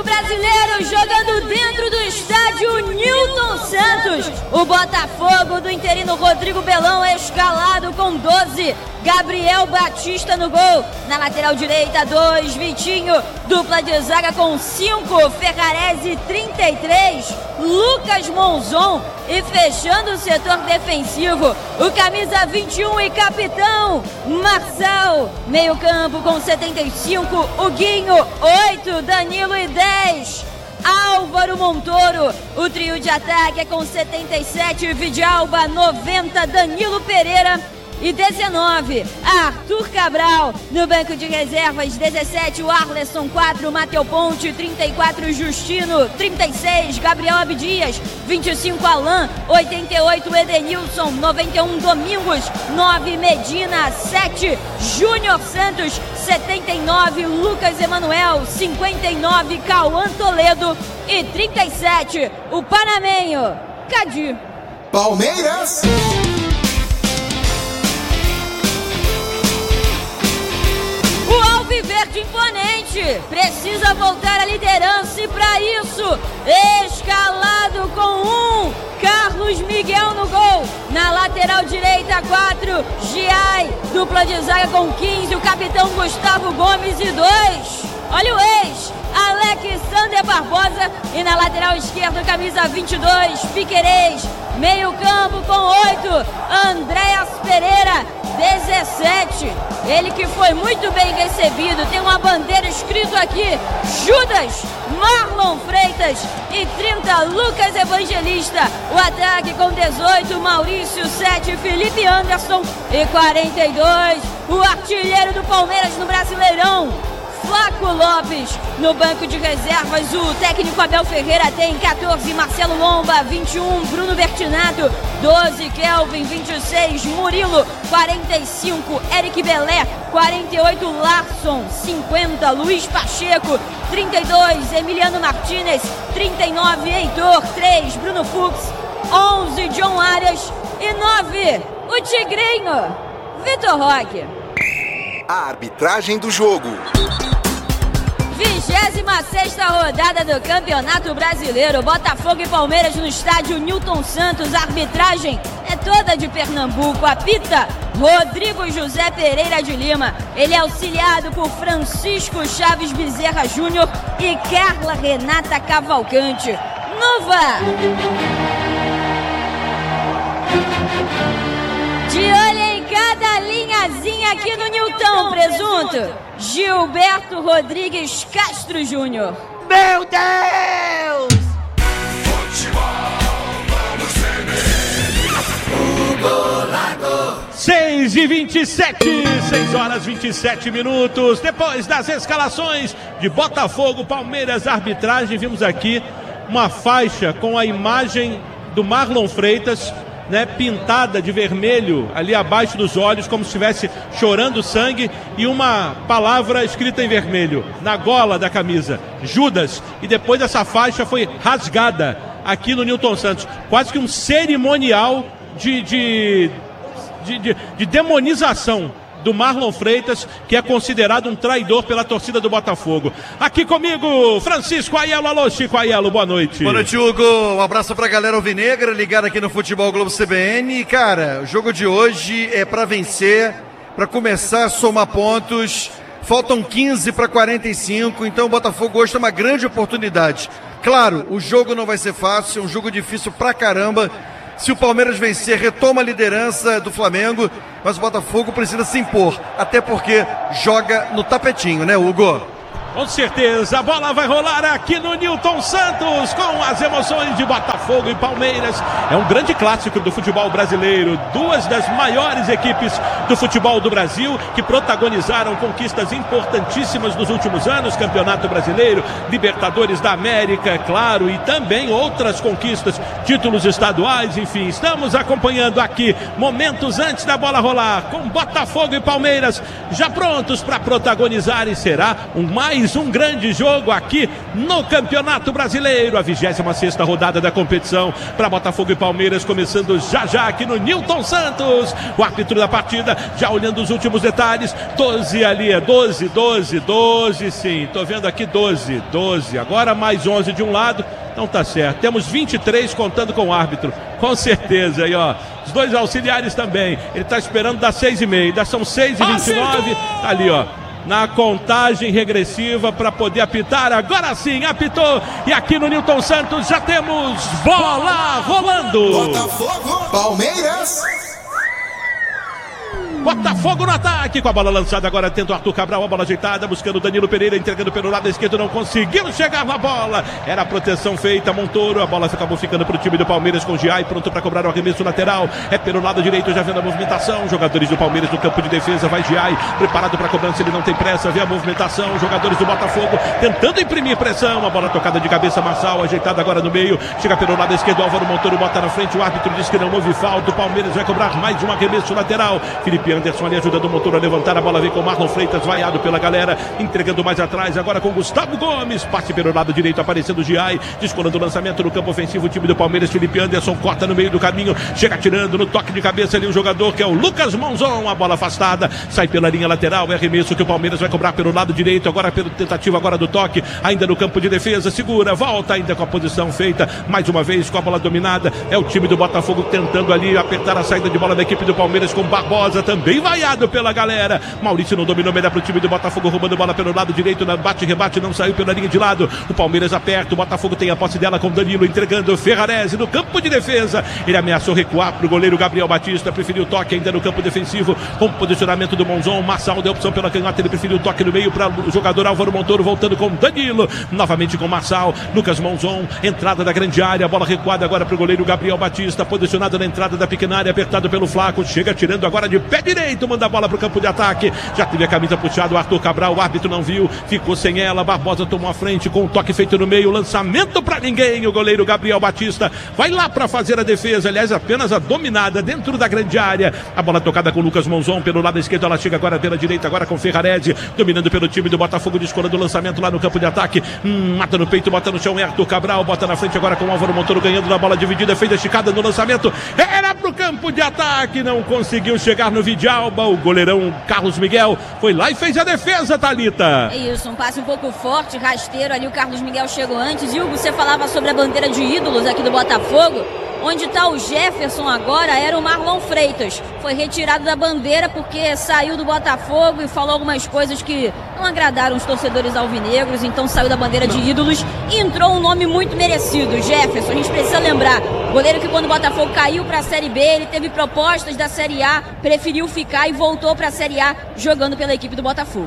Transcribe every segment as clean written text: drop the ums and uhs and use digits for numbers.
Campeonato Brasileiro, jogando dentro do estádio Newton Santos. O Botafogo do interino Rodrigo Belão é escalado com 12. Gabriel Batista no gol. Na lateral direita, 2. Vitinho. Dupla de zaga com 5. Ferrarese, 33. Lucas Monzon. E fechando o setor defensivo, o camisa 21 e capitão, Marçal. Meio campo com 75. Huguinho, 8. Danilo e 10. Álvaro Montoro. O trio de ataque é com 77. Vidalba, 90. Danilo Pereira e 19, Arthur Cabral. No banco de reservas, 17, o Arleson, 4, Mateu Ponte, 34, Justino, 36, Gabriel Abdias, 25, Alain, 88, Edenilson, 91, Domingos, 9, Medina, 7, Júnior Santos, 79, Lucas Emanuel, 59, Cauã Toledo e 37, o panamenho, Cadi. Palmeiras! O Alviverde imponente precisa voltar à liderança e para isso, escalado com 1, Carlos Miguel no gol. Na lateral direita, 4, Giai. Dupla de zaga com 15, o capitão Gustavo Gomes e 2. Olha o ex, Alexander Barbosa. E na lateral esquerda, camisa 22, Piquerez. Meio campo com 8, Andréas Pereira, 17. Ele que foi muito bem recebido, tem uma bandeira escrito aqui, Judas, Marlon Freitas e 30, Lucas Evangelista. O ataque com 18, Maurício, 7, Felipe Anderson e 42, o artilheiro do Palmeiras no Brasileirão, Flaco Lopes. No banco de reservas, o técnico Abel Ferreira tem 14, Marcelo Lomba, 21, Bruno Bertinato, 12, Kelvin, 26, Murilo, 45, Eric Belé, 48, Larson, 50, Luiz Pacheco, 32, Emiliano Martínez, 39, Heitor, 3, Bruno Fux, 11, John Arias e 9, o Tigrinho, Vitor Roque. A arbitragem do jogo. 26ª rodada do Campeonato Brasileiro, Botafogo e Palmeiras no estádio Newton Santos. A arbitragem é toda de Pernambuco. Apita Rodrigo José Pereira de Lima. Ele é auxiliado por Francisco Chaves Bezerra Júnior e Carla Renata Cavalcante. No VAR, de olho em cada linhazinha aqui no Newton, presunto, Gilberto Rodrigues Castro Júnior. Meu Deus! O Golago. 6h27, 6h27. Depois das escalações de Botafogo, Palmeiras, arbitragem, vimos aqui uma faixa com a imagem do Marlon Freitas, né, pintada de vermelho ali abaixo dos olhos, como se estivesse chorando sangue, e uma palavra escrita em vermelho na gola da camisa, Judas. E depois essa faixa foi rasgada aqui no Newton Santos, quase que um cerimonial de demonização do Marlon Freitas, que é considerado um traidor pela torcida do Botafogo. Aqui comigo, Francisco Aiello. Alô, Chico Aiello, boa noite. Boa noite, Hugo. Um abraço pra galera alvinegra ligada aqui no Futebol Globo CBN. E, cara, o jogo de hoje é pra vencer, pra começar a somar pontos. Faltam 15 para 45, então o Botafogo hoje tem uma grande oportunidade. Claro, o jogo não vai ser fácil, é um jogo difícil pra caramba. Se o Palmeiras vencer, retoma a liderança do Flamengo, mas o Botafogo precisa se impor, até porque joga no tapetinho, né, Hugo? Com certeza, a bola vai rolar aqui no Newton Santos, com as emoções de Botafogo e Palmeiras. É um grande clássico do futebol brasileiro, duas das maiores equipes do futebol do Brasil, que protagonizaram conquistas importantíssimas nos últimos anos, Campeonato Brasileiro, Libertadores da América, claro, e também outras conquistas, títulos estaduais, enfim. Estamos acompanhando aqui, momentos antes da bola rolar, com Botafogo e Palmeiras já prontos para protagonizar, e será um mais mais um grande jogo aqui no Campeonato Brasileiro, a 26ª rodada da competição para Botafogo e Palmeiras, começando já aqui no Nilton Santos. O árbitro da partida já olhando os últimos detalhes. 12 ali, é 12 sim, tô vendo aqui 12, agora mais 11 de um lado. Então tá certo, temos 23 contando com o árbitro, com certeza aí, ó. Os dois auxiliares também, ele tá esperando das 6h30, ainda são 6h29, tá ali, ó, na contagem regressiva para poder apitar. Agora sim, apitou, e aqui no Nilton Santos já temos bola rolando. Botafogo, Palmeiras. Botafogo no ataque, com a bola lançada agora, tenta o Arthur Cabral, a bola ajeitada, buscando o Danilo Pereira, entregando pelo lado esquerdo, não conseguiu chegar na bola, era a proteção feita, Montoro, a bola acabou ficando para o time do Palmeiras com o Giai, pronto para cobrar o arremesso lateral, é pelo lado direito, já vendo a movimentação, jogadores do Palmeiras no campo de defesa, vai Giai, preparado para a cobrança, ele não tem pressa, vê a movimentação, jogadores do Botafogo tentando imprimir pressão, a bola tocada de cabeça, Marçal, ajeitada agora no meio, chega pelo lado esquerdo, Álvaro Montoro bota na frente, o árbitro diz que não houve falta, o Palmeiras vai cobrar mais um arremesso lateral, Felipe Anderson ali ajudando o Montoro a levantar, a bola vem com o Marlon Freitas, vaiado pela galera, entregando mais atrás, agora com Gustavo Gomes, passe pelo lado direito, aparecendo o Giai, descolando o lançamento no campo ofensivo, o time do Palmeiras, Felipe Anderson corta no meio do caminho, chega tirando no toque de cabeça ali o jogador que é o Lucas Monzon, a bola afastada, sai pela linha lateral, é arremesso que o Palmeiras vai cobrar pelo lado direito, agora pela tentativa agora do toque, ainda no campo de defesa, segura, volta ainda com a posição feita, mais uma vez com a bola dominada, é o time do Botafogo tentando ali apertar a saída de bola da equipe do Palmeiras com Barbosa, também vaiado pela galera, Maurício não dominou, melhor para o time do Botafogo, roubando bola pelo lado direito, na bate-rebate, não saiu pela linha de lado, o Palmeiras aperta, o Botafogo tem a posse dela com Danilo, entregando Ferrarese no campo de defesa, ele ameaçou recuar para o goleiro Gabriel Batista, preferiu o toque ainda no campo defensivo, com o posicionamento do Monzon, Marçal deu opção pela canhota, ele preferiu o toque no meio para o jogador Álvaro Montoro, voltando com Danilo, novamente com Marçal, Lucas Monzon, entrada da grande área, bola recuada agora para o goleiro Gabriel Batista, posicionado na entrada da pequena área, apertado pelo Flaco, chega tirando agora de pé direito, manda a bola para o campo de ataque, já teve a camisa puxada, o Arthur Cabral, o árbitro não viu, ficou sem ela, Barbosa tomou a frente com o toque feito no meio, lançamento para ninguém, o goleiro Gabriel Batista vai lá para fazer a defesa, aliás apenas a dominada dentro da grande área, a bola tocada com o Lucas Monzon pelo lado esquerdo, ela chega agora pela direita, agora com Ferrarese, dominando pelo time do Botafogo, descolando o lançamento lá no campo de ataque, mata no peito, bota no chão, é Arthur Cabral, bota na frente agora com o Álvaro Montoro ganhando na bola dividida, fez a esticada no lançamento, era pro campo de ataque, não conseguiu chegar no Vidalba, o goleirão Carlos Miguel foi lá e fez a defesa, Thalita. É isso, um passe um pouco forte, rasteiro ali, o Carlos Miguel chegou antes. E Hugo, você falava sobre a bandeira de ídolos aqui do Botafogo. Onde está o Jefferson agora era o Marlon Freitas. Foi retirado da bandeira porque saiu do Botafogo e falou algumas coisas que não agradaram os torcedores alvinegros, então saiu da bandeira de ídolos e entrou um nome muito merecido, Jefferson. A gente precisa lembrar, goleiro que quando o Botafogo caiu para a Série B, ele teve propostas da Série A, preferiu ficar e voltou para a Série A jogando pela equipe do Botafogo.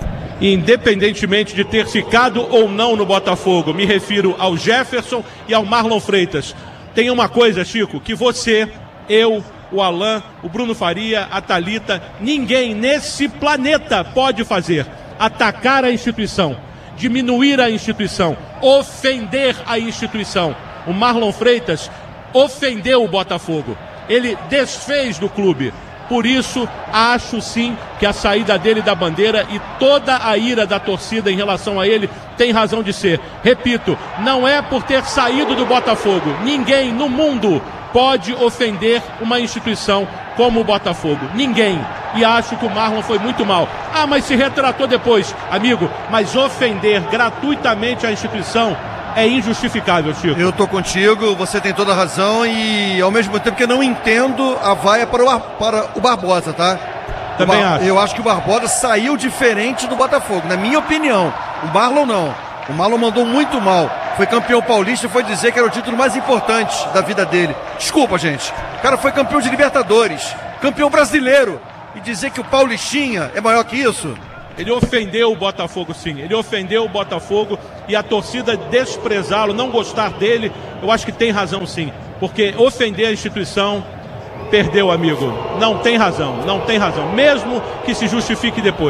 Independentemente de ter ficado ou não no Botafogo, me refiro ao Jefferson e ao Marlon Freitas. Tem uma coisa, Chico, que você, eu, o Alain, o Bruno Faria, a Thalita, ninguém nesse planeta pode fazer. Atacar a instituição, diminuir a instituição, ofender a instituição. O Marlon Freitas ofendeu o Botafogo. Ele desfez do clube. Por isso, acho sim que a saída dele da bandeira e toda a ira da torcida em relação a ele tem razão de ser. Repito, não é por ter saído do Botafogo. Ninguém no mundo pode ofender uma instituição como o Botafogo. Ninguém. E acho que o Marlon foi muito mal. Ah, mas se retratou depois. Amigo, mas ofender gratuitamente a instituição é injustificável, Chico. Eu tô contigo, você tem toda a razão e ao mesmo tempo que eu não entendo a vaia para o Barbosa, tá? Também acho. Eu acho que o Barbosa saiu diferente do Botafogo, na minha opinião. O Marlon não. O Marlon mandou muito mal. Foi campeão paulista e foi dizer que era o título mais importante da vida dele. Desculpa, gente. O cara foi campeão de Libertadores, campeão brasileiro. E dizer que o Paulistinha é maior que isso? Ele ofendeu o Botafogo, sim. Ele ofendeu o Botafogo e a torcida desprezá-lo, não gostar dele, eu acho que tem razão, sim. Porque ofender a instituição, perdeu, amigo. Não tem razão, não tem razão. Mesmo que se justifique depois.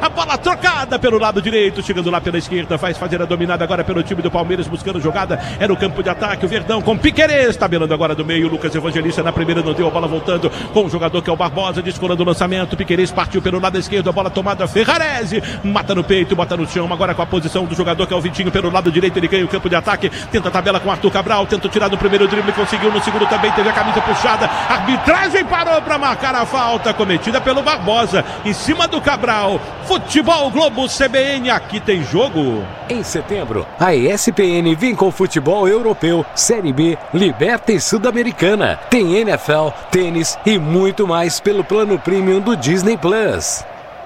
A bola trocada pelo lado direito, chegando lá pela esquerda, vai fazer a dominada agora pelo time do Palmeiras, buscando jogada. É no campo de ataque, o Verdão com Piquerez, tabelando agora do meio. Lucas Evangelista na primeira, não deu a bola, voltando com o jogador que é o Barbosa, descolando o lançamento. Piquerez partiu pelo lado esquerdo, a bola tomada. Ferrarese mata no peito, bota no chão. Agora com a posição do jogador que é o Vitinho pelo lado direito, ele ganha o campo de ataque, tenta a tabela com Arthur Cabral, tenta tirar no primeiro drible, conseguiu no segundo também, teve a camisa puxada. Arbitragem parou para marcar a falta cometida pelo Barbosa em cima do Cabral. Futebol Globo CBN, aqui tem jogo. Em setembro, a ESPN vem com futebol europeu, Série B, Liberta e Sul-Americana. Tem NFL, tênis e muito mais pelo plano premium do Disney Plus.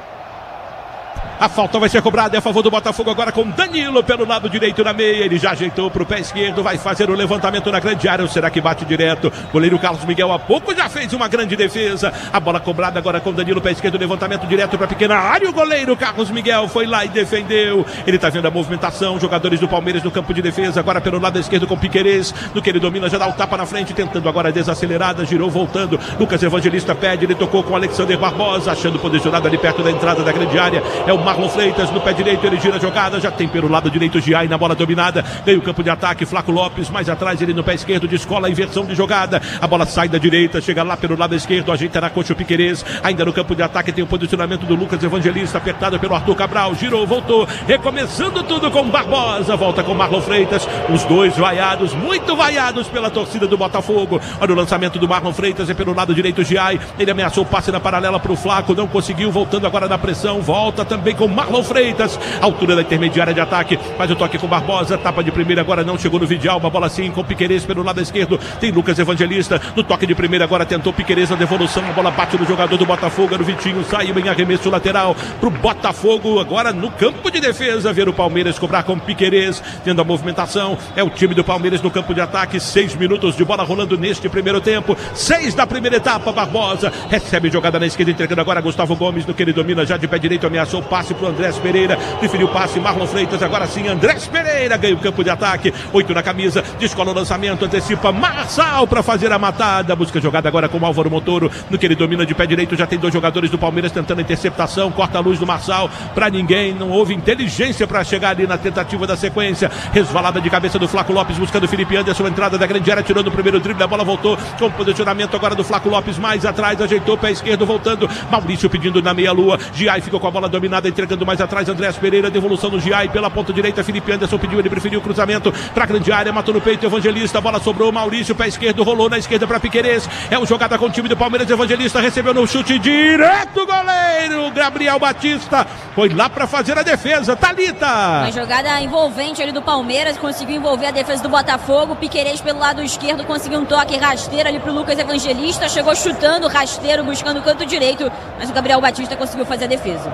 A falta vai ser cobrada, é a favor do Botafogo agora com Danilo pelo lado direito na meia. Ele já ajeitou para o pé esquerdo, vai fazer o levantamento na grande área. Será que bate direto? Goleiro Carlos Miguel há pouco já fez uma grande defesa. A bola cobrada agora com Danilo, pé esquerdo, levantamento direto para a pequena área. O goleiro Carlos Miguel foi lá e defendeu. Ele está vendo a movimentação. Jogadores do Palmeiras no campo de defesa, agora pelo lado esquerdo com Piquerez. No que ele domina, já dá o tapa na frente, tentando agora a desacelerada. Girou, voltando. Lucas Evangelista pede, ele tocou com Alexander Barbosa, achando posicionado ali perto da entrada da grande área. É o Marlon Freitas no pé direito, ele gira a jogada, já tem pelo lado direito Giai na bola dominada, ganha o campo de ataque, Flaco Lopes, mais atrás ele no pé esquerdo, descola a inversão de jogada, a bola sai da direita, chega lá pelo lado esquerdo, ajeita na coxa o Piquerez, ainda no campo de ataque tem o posicionamento do Lucas Evangelista, apertado pelo Arthur Cabral, girou, voltou, recomeçando tudo com Barbosa, volta com Marlon Freitas, os dois vaiados, muito vaiados pela torcida do Botafogo. Olha o lançamento do Marlon Freitas, é pelo lado direito Giai, ele ameaçou o passe na paralela para o Flaco, não conseguiu, voltando agora na pressão, volta também com Marlon Freitas, altura da intermediária de ataque, faz o toque com Barbosa, tapa de primeira, agora não chegou no Vidalba, bola sim com Piquerez pelo lado esquerdo, tem Lucas Evangelista, no toque de primeira agora tentou Piquerez na devolução, a bola bate no jogador do Botafogo, era o Vitinho, saiu em arremesso lateral pro Botafogo, agora no campo de defesa, ver o Palmeiras cobrar com Piquerez, tendo a movimentação, é o time do Palmeiras no campo de ataque, 6 minutos de bola rolando neste primeiro tempo, 6 da primeira etapa, Barbosa, recebe jogada na esquerda, entregando agora Gustavo Gomes, no que ele domina já de pé direito, ameaçou o passe pro Andrés Pereira, preferiu o passe, Marlon Freitas, agora sim, Andrés Pereira ganha o campo de ataque, 8 na camisa, descola o lançamento, antecipa Marçal para fazer a matada, busca jogada agora com o Álvaro Montoro, no que ele domina de pé direito, já tem 2 jogadores do Palmeiras tentando a interceptação, corta a luz do Marçal, para ninguém, não houve inteligência para chegar ali na tentativa da sequência, resvalada de cabeça do Flaco Lopes, buscando o Felipe Anderson, entrada da grande área, tirando o primeiro drible, a bola voltou, com o posicionamento agora do Flaco Lopes, mais atrás, ajeitou o pé esquerdo, voltando, Maurício pedindo na meia-lua, Giai ficou com a bola dominada, entregando mais atrás, Andrés Pereira, devolução do Giai pela ponta direita, Felipe Anderson pediu, ele preferiu o cruzamento para a grande área, matou no peito, Evangelista, a bola sobrou, Maurício, pé esquerdo, rolou na esquerda para Piquerez, é uma jogada com o time do Palmeiras, Evangelista recebeu no chute direto, goleiro Gabriel Batista, foi lá para fazer a defesa, Thalita. Uma jogada envolvente ali do Palmeiras, conseguiu envolver a defesa do Botafogo, Piquerez pelo lado esquerdo, conseguiu um toque rasteiro ali pro Lucas Evangelista, chegou chutando, rasteiro, buscando o canto direito, mas o Gabriel Batista conseguiu fazer a defesa.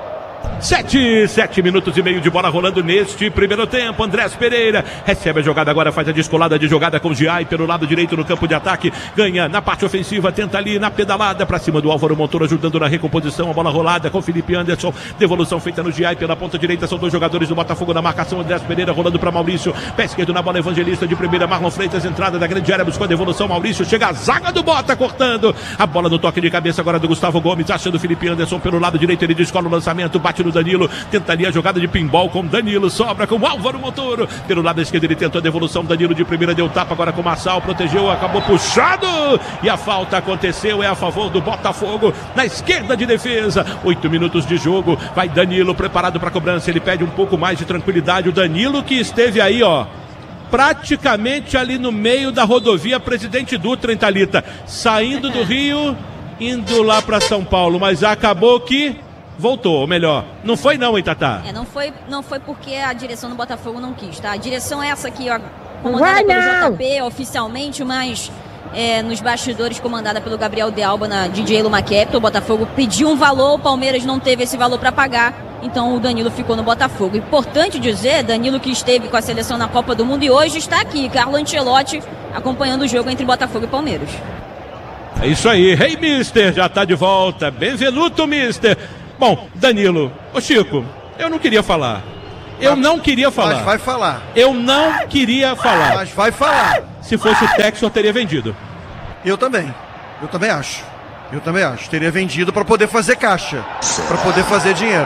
7 minutos e meio de bola rolando neste primeiro tempo. Andrés Pereira recebe a jogada agora, faz a descolada de jogada com o Giai pelo lado direito no campo de ataque, ganha na parte ofensiva, tenta ali na pedalada para cima do Álvaro Montoro, ajudando na recomposição, a bola rolada com Felipe Anderson, devolução feita no Giai pela ponta direita, são 2 jogadores do Botafogo na marcação, Andrés Pereira rolando para Maurício, pé esquerdo na bola, Evangelista de primeira, Marlon Freitas, entrada da grande área, buscou a devolução, Maurício, chega a zaga do Bota, cortando, a bola no toque de cabeça agora do Gustavo Gomes, achando o Felipe Anderson pelo lado direito, ele descola o lançamento, bate no Danilo, tentaria a jogada de pinball com Danilo, sobra com Álvaro Montoro, pelo lado esquerdo ele tentou a devolução, Danilo de primeira deu tapa agora com o Marçal, protegeu, acabou puxado, e a falta aconteceu, é a favor do Botafogo, na esquerda de defesa, 8 minutos de jogo, vai Danilo preparado para a cobrança, ele pede um pouco mais de tranquilidade, o Danilo que esteve aí, ó, praticamente ali no meio da rodovia Presidente Dutra, em Thalita, saindo do Rio, indo lá para São Paulo, mas acabou que voltou, ou melhor, não foi não, hein, Tatá? Não foi porque a direção do Botafogo não quis, tá? A direção é essa aqui, ó, comandada pelo JP oficialmente, mas nos bastidores comandada pelo Gabriel de Alba na DJ Luma Capital. O Botafogo pediu um valor, o Palmeiras não teve esse valor para pagar, então o Danilo ficou no Botafogo. Importante dizer, Danilo que esteve com a seleção na Copa do Mundo e hoje está aqui, Carlo Ancelotti, acompanhando o jogo entre Botafogo e Palmeiras. É isso aí, Hey Mister, já tá de volta, benvenuto Mister. Bom, Danilo, ô Chico, eu não queria falar. Eu não queria falar. Mas vai falar. Eu não queria falar. Mas vai falar. Se fosse o Texo, eu teria vendido. Eu também acho. Teria vendido para poder fazer caixa, para poder fazer dinheiro.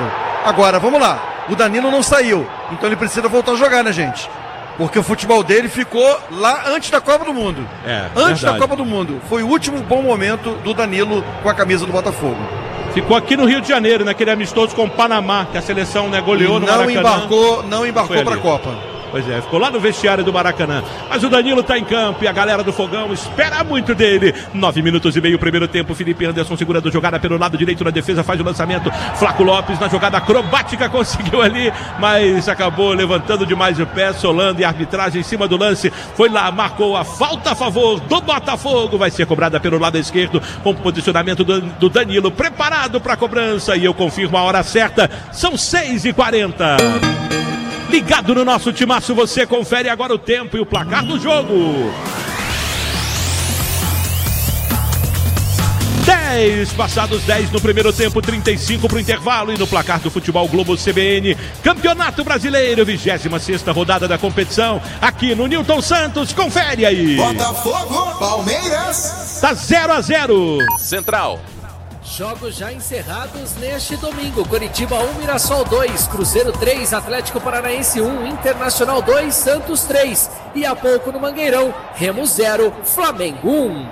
Agora, vamos lá, o Danilo não saiu, então ele precisa voltar a jogar, né, gente? Porque o futebol dele ficou lá antes da Copa do Mundo. Antes da Copa do Mundo. Foi o último bom momento do Danilo com a camisa do Botafogo. Ficou aqui no Rio de Janeiro, naquele amistoso com o Panamá, que a seleção, né, goleou no Maracanã. Não embarcou para a Copa. Pois é, ficou lá no vestiário do Maracanã. Mas o Danilo tá em campo e a galera do Fogão espera muito dele. 9 minutos e meio, primeiro tempo. Felipe Anderson segurando jogada pelo lado direito na defesa, faz o lançamento. Flaco Lopes na jogada acrobática conseguiu ali, mas acabou levantando demais o pé, solando, e a arbitragem em cima do lance foi lá, marcou a falta a favor do Botafogo. Vai ser cobrada pelo lado esquerdo, com o posicionamento do Danilo preparado para a cobrança. E eu confirmo a hora certa, são 6h40. Ligado no nosso timaço, você confere agora o tempo e o placar do jogo. 10, passados 10 no primeiro tempo, 35 para o intervalo. E no placar do Futebol Globo CBN, Campeonato Brasileiro, 26ª rodada da competição, aqui no Newton Santos, confere aí. Botafogo, Palmeiras. Tá 0-0. Central. Jogos já encerrados neste domingo. Coritiba 1, Mirassol 2, Cruzeiro 3, Atlético Paranaense 1, Internacional 2, Santos 3. E há pouco no Mangueirão, Remo 0, Flamengo 1.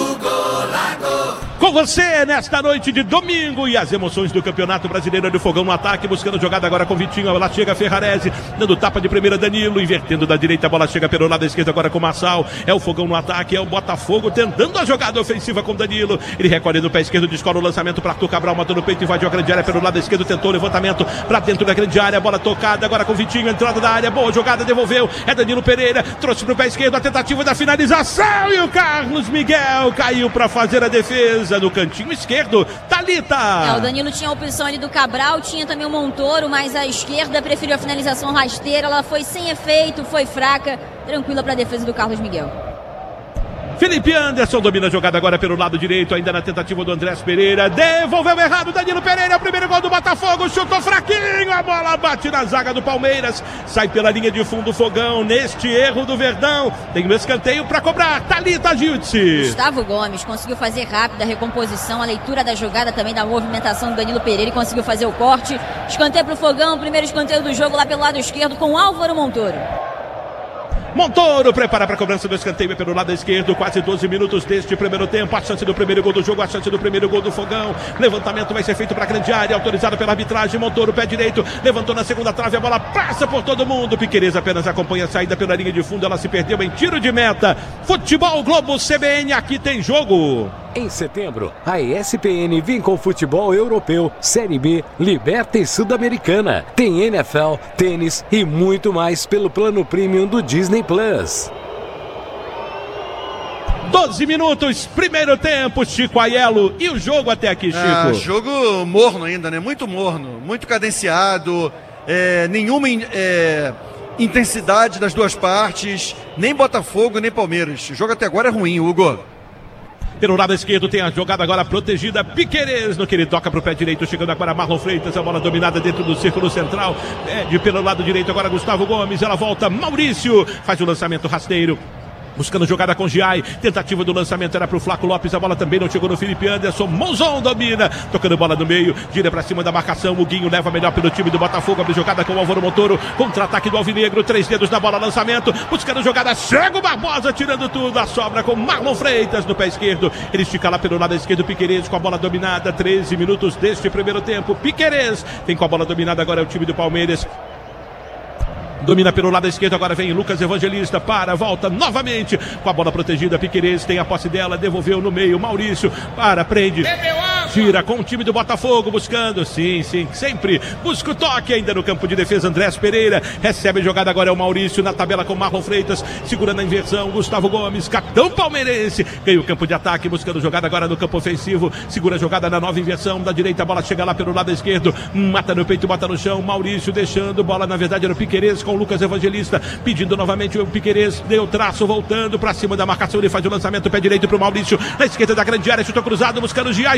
Com você nesta noite de domingo e as emoções do Campeonato Brasileiro do Fogão no ataque, buscando jogada agora com Vitinho, a bola chega Ferrarese, dando tapa de primeira Danilo, invertendo da direita, a bola chega pelo lado esquerdo agora com Marçal, é o Fogão no ataque, é o Botafogo tentando a jogada ofensiva com Danilo, ele recolhe no pé esquerdo, descola o lançamento para Arthur Cabral, matou no peito, invadiu a grande área pelo lado esquerdo, tentou o levantamento para dentro da grande área, bola tocada agora com Vitinho, entrada da área, boa jogada, devolveu, é Danilo Pereira, trouxe pro pé esquerdo a tentativa da finalização e o Carlos Miguel caiu para fazer a defesa no cantinho esquerdo, Thalita. O Danilo tinha a opção ali do Cabral, tinha também o Montoro, mas a esquerda preferiu a finalização rasteira, ela foi sem efeito, foi fraca, tranquila para a defesa do Carlos Miguel. Felipe Anderson domina a jogada agora pelo lado direito, ainda na tentativa do Andrés Pereira, devolveu errado, Danilo Pereira, o primeiro gol do Botafogo, chutou fraquinho, a bola bate na zaga do Palmeiras, sai pela linha de fundo, Fogão, neste erro do Verdão, tem um escanteio para cobrar, Thalita Giltzi. Gustavo Gomes conseguiu fazer rápido a recomposição, a leitura da jogada também da movimentação do Danilo Pereira e conseguiu fazer o corte, escanteio para o Fogão, primeiro escanteio do jogo lá pelo lado esquerdo com Álvaro Montoro. Montoro prepara para a cobrança do escanteio pelo lado esquerdo, quase 12 minutos deste primeiro tempo, a chance do primeiro gol do jogo, a chance do primeiro gol do Fogão, levantamento vai ser feito para a grande área, autorizado pela arbitragem, Montoro, pé direito, levantou na segunda trave, a bola passa por todo mundo, Piquerez apenas acompanha a saída pela linha de fundo, ela se perdeu em tiro de meta. Futebol Globo CBN, aqui tem jogo. Em setembro, a ESPN vem com futebol europeu, Série B, Liberta e Sul-Americana. Tem NFL, tênis e muito mais pelo plano premium do Disney Plus. 12 minutos, primeiro tempo, Chico Aiello. E o jogo até aqui, Chico? Jogo morno ainda, né? Muito morno, muito cadenciado, nenhuma intensidade das duas partes, nem Botafogo, nem Palmeiras. O jogo até agora é ruim, Hugo. Pelo lado esquerdo tem a jogada agora protegida, Piquerez, no que ele toca para o pé direito, chegando agora Marlon Freitas, a bola dominada dentro do círculo central, pelo lado direito agora Gustavo Gomes, ela volta, Maurício, faz o lançamento rasteiro, buscando jogada com Giai, tentativa do lançamento era para o Flaco Lopes, a bola também não chegou no Felipe Anderson, Monzon domina, tocando bola no meio, gira para cima da marcação, o Guinho leva melhor pelo time do Botafogo, abre jogada com o Álvaro Montoro, contra-ataque do Alvinegro, 3 dedos na bola, lançamento, buscando jogada, chega o Barbosa, tirando tudo, a sobra com Marlon Freitas no pé esquerdo, ele estica lá pelo lado esquerdo, Piquerez com a bola dominada, 13 minutos deste primeiro tempo, Piquerez tem com a bola dominada agora o time do Palmeiras. Domina pelo lado esquerdo, agora vem Lucas Evangelista, volta novamente com a bola protegida, Piquerez tem a posse dela, devolveu no meio, Maurício, prende, gira com o time do Botafogo, buscando, sim, sempre, busca o toque ainda no campo de defesa, Andrés Pereira, recebe a jogada agora é o Maurício, na tabela com Marlon Freitas, segurando a inversão, Gustavo Gomes, capitão palmeirense, ganha o campo de ataque, buscando jogada agora no campo ofensivo, segura a jogada na nova inversão, da direita a bola chega lá pelo lado esquerdo, mata no peito, bota no chão, Maurício deixando, bola na verdade era o Piquerez com o Lucas Evangelista, pedindo novamente o Piquerez, deu traço, voltando para cima da marcação, ele faz o lançamento, pé direito para o Maurício, na esquerda da grande área, chutou cruzado, buscando o Giai, chegou o Marçal,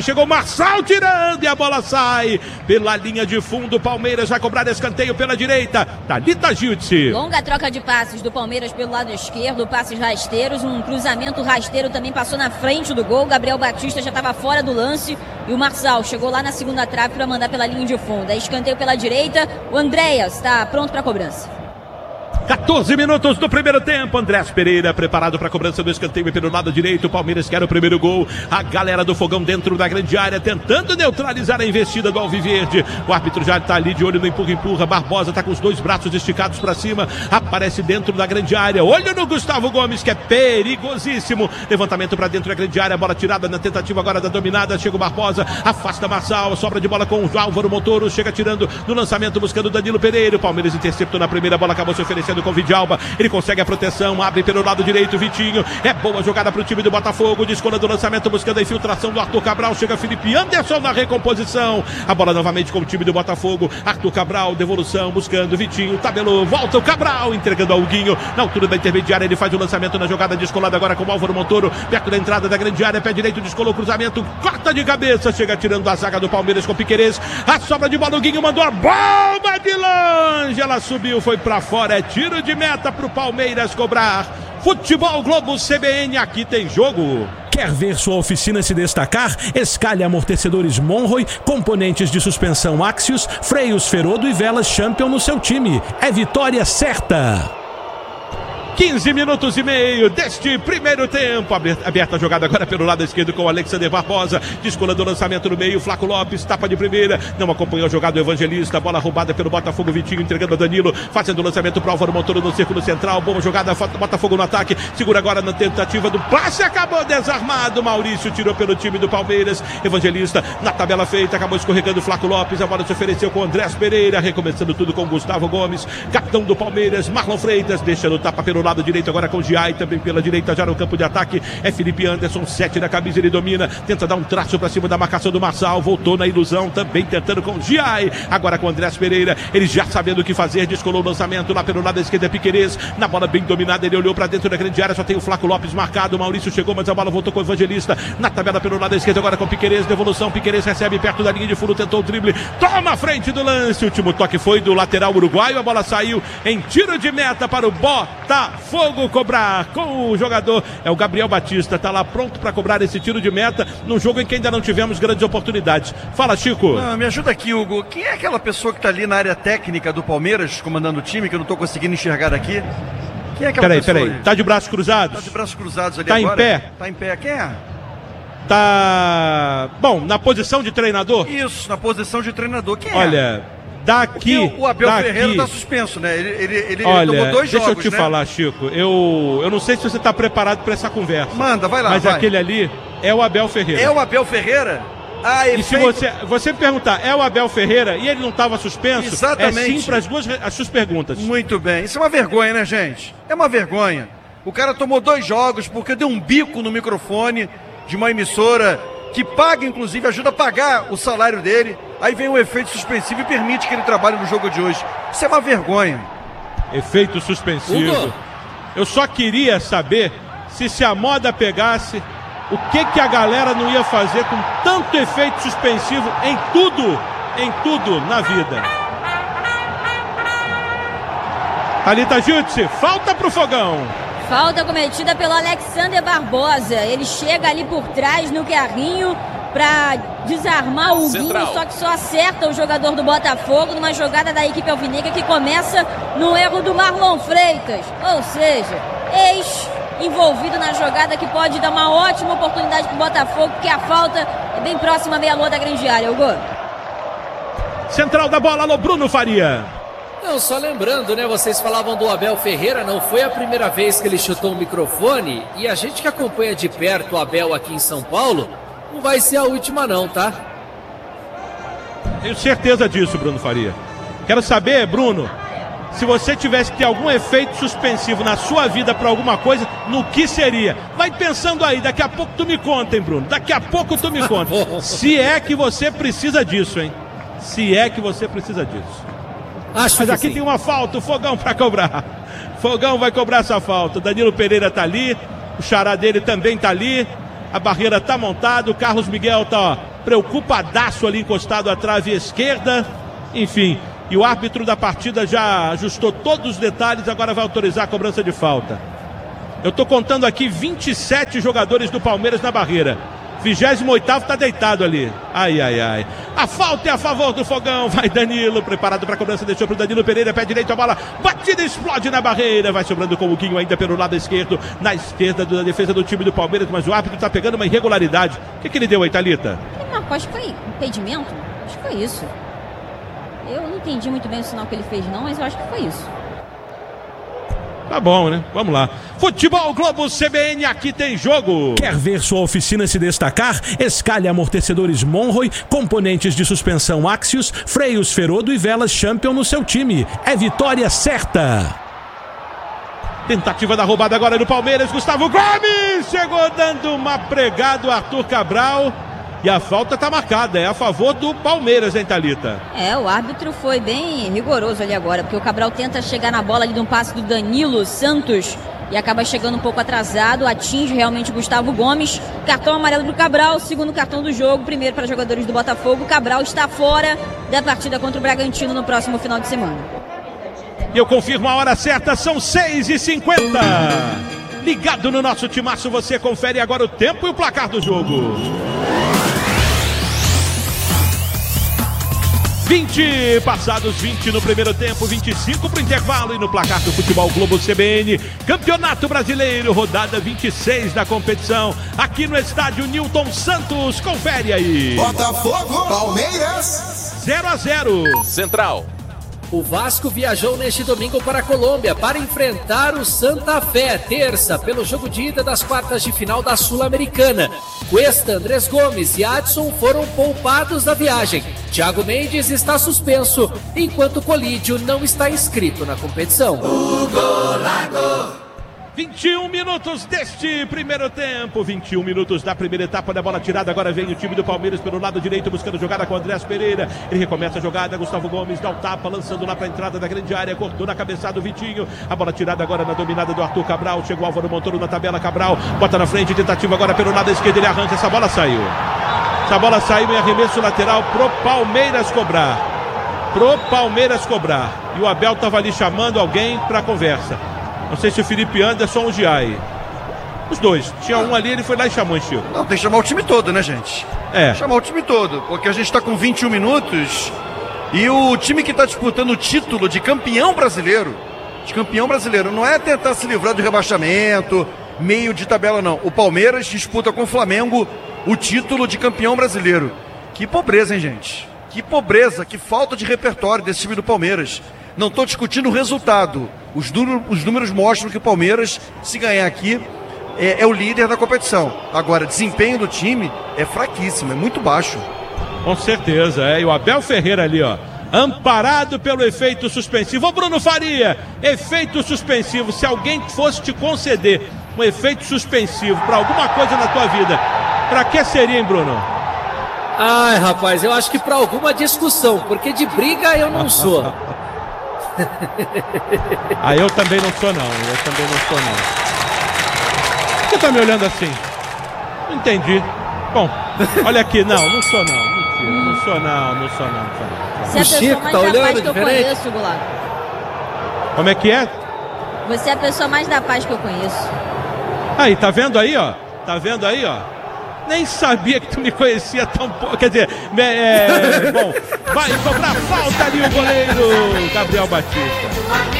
Marçal tirando e a bola sai pela linha de fundo. Palmeiras vai cobrar escanteio pela direita. Thalita Giltz. Longa troca de passes do Palmeiras pelo lado esquerdo, passes rasteiros, um cruzamento rasteiro também passou na frente do gol. Gabriel Batista já estava fora do lance e o Marçal chegou lá na segunda trave para mandar pela linha de fundo. É escanteio pela direita, o Andréas está pronto para a cobrança. 14 minutos do primeiro tempo. Andrés Pereira preparado para a cobrança do escanteio pelo lado direito. O Palmeiras quer o primeiro gol. A galera do Fogão dentro da grande área tentando neutralizar a investida do Alviverde. O árbitro já está ali de olho no empurra-empurra. Barbosa está com os dois braços esticados para cima. Aparece dentro da grande área. Olho no Gustavo Gomes, que é perigosíssimo. Levantamento para dentro da grande área. Bola tirada na tentativa agora da dominada. Chega o Barbosa, afasta Marçal. Sobra de bola com o Álvaro Montoro. Chega tirando no lançamento buscando o Danilo Pereira. O Palmeiras interceptou na primeira bola. Acabou se oferecendo com o Vidalba, ele consegue a proteção, abre pelo lado direito, Vitinho, é boa jogada para o time do Botafogo, descola do lançamento buscando a infiltração do Arthur Cabral, chega Felipe Anderson na recomposição, a bola novamente com o time do Botafogo, Arthur Cabral, devolução, buscando Vitinho, tabelou, volta o Cabral, entregando ao Huguinho, na altura da intermediária, ele faz o lançamento na jogada descolada agora com o Álvaro Montoro, perto da entrada da grande área, pé direito, descolou o cruzamento, corta de cabeça, chega tirando a zaga do Palmeiras com o Piquerez, a sobra de bola, o Huguinho mandou a bomba de longe, ela subiu, foi para fora, é tiro de meta para o Palmeiras cobrar. Futebol Globo CBN, aqui tem jogo. Quer ver sua oficina se destacar? Escalhe amortecedores Monroy, componentes de suspensão Axios, freios Ferodo e velas Champion no seu time. É vitória certa. 15 minutos e meio deste primeiro tempo. Aberta a jogada agora pelo lado esquerdo com o Alexander Barbosa. Descolando o lançamento no meio. Flaco Lopes, tapa de primeira. Não acompanhou a jogada do Evangelista. Bola roubada pelo Botafogo. Vitinho entregando a Danilo. Fazendo o lançamento para o Álvaro Montoro no círculo central. Boa jogada. Botafogo no ataque. Segura agora na tentativa do passe. Acabou desarmado. Maurício tirou pelo time do Palmeiras. Evangelista na tabela feita. Acabou escorregando o Flaco Lopes. A bola se ofereceu com o Andrés Pereira. Recomeçando tudo com o Gustavo Gomes. Capitão do Palmeiras. Marlon Freitas. Deixa no tapa pelo lado direito agora com o Giai, também pela direita já no campo de ataque, é Felipe Anderson, 7 da camisa, ele domina, tenta dar um traço para cima da marcação do Marçal, voltou na ilusão, também tentando com o Giai, agora com o Andrés Pereira, ele já sabendo o que fazer, descolou o lançamento lá pelo lado esquerdo, é Piquerez, na bola bem dominada, ele olhou para dentro da grande área, só tem o Flaco Lopes marcado, o Maurício chegou, mas a bola voltou com o Evangelista, na tabela pelo lado esquerdo agora com o Piquerez, devolução, Piquerez recebe perto da linha de fundo, tentou o drible, toma a frente do lance, o último toque foi do lateral uruguaio, a bola saiu em tiro de meta para o Botafogo cobrar, com o jogador, é o Gabriel Batista, tá lá pronto para cobrar esse tiro de meta, num jogo em que ainda não tivemos grandes oportunidades. Fala, Chico. Não, me ajuda aqui, Hugo, quem é aquela pessoa que tá ali na área técnica do Palmeiras, comandando o time, que eu não tô conseguindo enxergar aqui? Quem é aquela pessoa? Peraí, tá de braços cruzados? Tá de braços cruzados ali tá agora? Tá em pé? Tá em pé, quem é? Tá, bom, na posição de treinador? Isso, na posição de treinador, quem é? Olha, daqui... Porque o Abel Ferreira tá suspenso, né? Ele olha, tomou 2 jogos, deixa eu te falar, Chico, eu não sei se você tá preparado para essa conversa. Manda, vai lá, mas vai. Aquele ali é o Abel Ferreira. É o Abel Ferreira? Ah, e se você perguntar, é o Abel Ferreira e ele não estava suspenso? Exatamente. É sim para as suas perguntas. Muito bem, isso é uma vergonha, né, gente? É uma vergonha. O cara tomou 2 jogos porque deu um bico no microfone de uma emissora que paga, inclusive, ajuda a pagar o salário dele. Aí vem um efeito suspensivo e permite que ele trabalhe no jogo de hoje. Isso é uma vergonha. Efeito suspensivo. Eu só queria saber se a moda pegasse, o que a galera não ia fazer com tanto efeito suspensivo em tudo na vida. Thalita Giltz, falta pro Fogão. Falta cometida pelo Alexander Barbosa. Ele chega ali por trás no carrinho para desarmar o Huguinho, só que só acerta o jogador do Botafogo numa jogada da equipe alvinegra que começa no erro do Marlon Freitas. Ou seja, envolvido na jogada que pode dar uma ótima oportunidade para o Botafogo, porque a falta é bem próxima à meia-lua da grande área. Hugo. Central da bola, alô Bruno Faria. Não, só lembrando, né, vocês falavam do Abel Ferreira, não foi a primeira vez que ele chutou o microfone, e a gente que acompanha de perto o Abel aqui em São Paulo, não vai ser a última não, tá? Tenho certeza disso, Bruno Faria. Quero saber, Bruno, se você tivesse que ter algum efeito suspensivo na sua vida para alguma coisa, no que seria? Vai pensando aí, daqui a pouco tu me conta, hein, Bruno? Daqui a pouco tu me conta. Se é que você precisa disso, hein? Se é que você precisa disso. Mas aqui tem uma falta, o Fogão para cobrar. Fogão vai cobrar essa falta. Danilo Pereira tá ali, o xará dele também tá ali. A barreira tá montada, o Carlos Miguel tá preocupadaço ali encostado à trave esquerda. Enfim, e o árbitro da partida já ajustou todos os detalhes, agora vai autorizar a cobrança de falta. Eu tô contando aqui 27 jogadores do Palmeiras na barreira. 28º tá deitado ali. Ai, ai, ai. A falta é a favor do Fogão. Vai Danilo, preparado para a cobrança, deixou pro Danilo Pereira, pé direito, a bola batida, explode na barreira. Vai sobrando com o Guinho ainda pelo lado esquerdo, na esquerda da defesa do time do Palmeiras, mas o árbitro tá pegando uma irregularidade. O que ele deu aí, Thalita? Acho que foi impedimento. Acho que foi isso. Eu não entendi muito bem o sinal que ele fez não, mas eu acho que foi isso. Tá bom, né? Vamos lá. Futebol Globo CBN, aqui tem jogo. Quer ver sua oficina se destacar? Escalhe amortecedores Monroy, componentes de suspensão Axios, freios Ferodo e velas Champion no seu time. É vitória certa. Tentativa da roubada agora do Palmeiras. Gustavo Gomes chegou dando uma pregada, o Arthur Cabral. E a falta tá marcada, é a favor do Palmeiras, hein, Thalita? O árbitro foi bem rigoroso ali agora, porque o Cabral tenta chegar na bola ali de um passe do Danilo Santos e acaba chegando um pouco atrasado, atinge realmente o Gustavo Gomes. Cartão amarelo do Cabral, segundo cartão do jogo, primeiro para jogadores do Botafogo. Cabral está fora da partida contra o Bragantino no próximo final de semana. E eu confirmo a hora certa, são 6h50. Ligado no nosso timaço, você confere agora o tempo e o placar do jogo. 20 passados, 20 no primeiro tempo, 25 para o intervalo e no placar do Futebol Globo CBN, Campeonato Brasileiro, rodada 26 da competição, aqui no estádio Newton Santos, confere aí. Botafogo, Palmeiras, 0-0. Central. O Vasco viajou neste domingo para a Colômbia para enfrentar o Santa Fé, terça, pelo jogo de ida das quartas de final da Sul-Americana. Cuesta, Andrés Gomes e Adson foram poupados da viagem. Thiago Mendes está suspenso, enquanto Colídio não está inscrito na competição. 21 minutos deste primeiro tempo, 21 minutos da primeira etapa da bola tirada. Agora vem o time do Palmeiras pelo lado direito, buscando jogada com o Andrés Pereira. Ele recomeça a jogada, Gustavo Gomes dá o tapa, lançando lá para a entrada da grande área, cortou na cabeçada o Vitinho. A bola tirada agora na dominada do Arthur Cabral. Chegou o Álvaro Montoro na tabela, Cabral bota na frente, tentativa agora pelo lado esquerdo, ele arranca, essa bola saiu. Essa bola saiu em arremesso lateral pro Palmeiras cobrar. E o Abel estava ali chamando alguém para conversa. Não sei se o Felipe Anderson ou o Giai. Os dois. Tinha um ali, ele foi lá e chamou, Chico. Não, tem que chamar o time todo, né, gente? Chamar o time todo, porque a gente tá com 21 minutos e o time que tá disputando o título de campeão brasileiro, não é tentar se livrar do rebaixamento, meio de tabela, não. O Palmeiras disputa com o Flamengo o título de campeão brasileiro. Que pobreza, hein, gente? Que pobreza, que falta de repertório desse time do Palmeiras. Não estou discutindo o resultado. Os números mostram que o Palmeiras, se ganhar aqui, é o líder da competição. Agora, desempenho do time é fraquíssimo, é muito baixo. Com certeza, E o Abel Ferreira ali, ó, amparado pelo efeito suspensivo. Ô, Bruno Faria, efeito suspensivo. Se alguém fosse te conceder um efeito suspensivo para alguma coisa na tua vida, para que seria, hein, Bruno? Ai, rapaz, eu acho que para alguma discussão, porque de briga eu não sou. Eu também não sou, não. Por que tá me olhando assim? Não entendi. Bom, olha aqui, não sou não. Mentira, não sou não. Você é a pessoa mais da paz que eu conheço, Goulart. Como é que é? Você é a pessoa mais da paz que eu conheço. Aí, tá vendo aí, ó? Nem sabia que tu me conhecia tão pouco. Quer dizer, bom, vai cobrar falta ali o goleiro Gabriel Batista.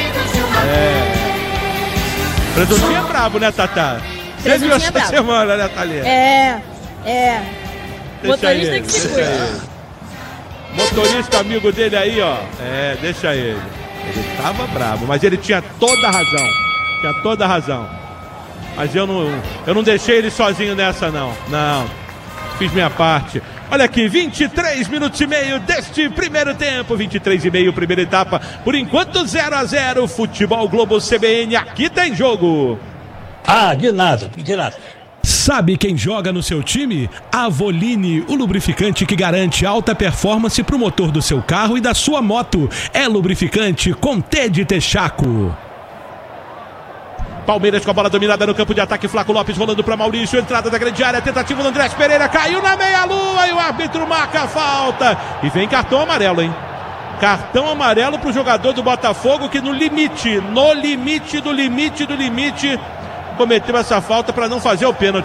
Presuntinho é brabo, né, Tatá? Você viu essa semana, né, Thalia? Motorista que se cuida. Motorista amigo dele aí, ó. Deixa ele. Ele tava bravo, mas ele tinha toda a razão. Mas eu não deixei ele sozinho nessa, não. Fiz minha parte. Olha aqui, 23 minutos e meio deste primeiro tempo. 23 e meio, primeira etapa. Por enquanto, 0-0. Futebol Globo CBN, aqui tem jogo. De nada. Sabe quem joga no seu time? Avoline, o lubrificante que garante alta performance para o motor do seu carro e da sua moto. É lubrificante com T de Texaco. Palmeiras com a bola dominada no campo de ataque. Flaco Lopes rolando para Maurício. Entrada da grande área. Tentativa do Andrés Pereira. Caiu na meia-lua e o árbitro marca a falta. E vem cartão amarelo, hein? Cartão amarelo para o jogador do Botafogo que no limite do limite, cometeu essa falta para não fazer o pênalti.